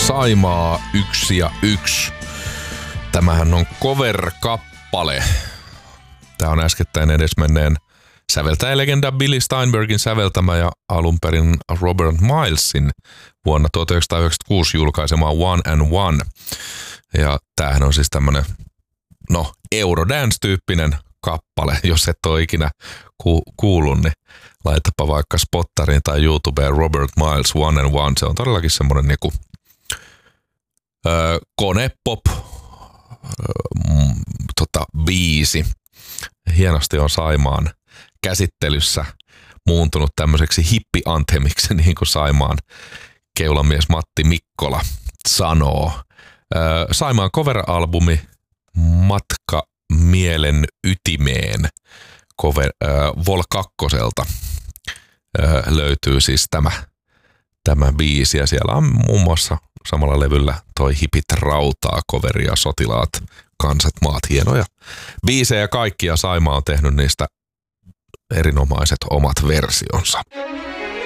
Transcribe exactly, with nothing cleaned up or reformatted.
Saimaa yksi ja yksi. Tämähän on cover-kappale. Tää on äskettäin edesmenneen säveltäjälegenda Billy Steinbergin säveltämä ja alun perin Robert Milesin vuonna tuhatyhdeksänsataayhdeksänkymmentäkuusi julkaisema One and One. Ja tämähän on siis tämmönen, no, Eurodance-tyyppinen kappale. Jos et ole ikinä ku- kuullut, niin laitapa vaikka Spottariin tai YouTubeen Robert Miles One and One. Se on todellakin semmoinen niinku öö, konepop öö, m, tota, biisi. Hienosti on Saimaan käsittelyssä muuntunut tämmöiseksi hippi-anthemiksi, niin kuin Saimaan keulamies Matti Mikkola sanoo. Öö, Saimaan cover-albumi Matka mielen ytimeen cover, öö, Vol kakkoselta öö, löytyy siis tämä, tämä biisi. Ja siellä on muun muassa samalla levyllä toi Hipit rautaa coveri ja Sotilaat, kansat, maat, hienoja biisejä kaikki, ja Saimaa on tehnyt niistä erinomaiset omat versionsa.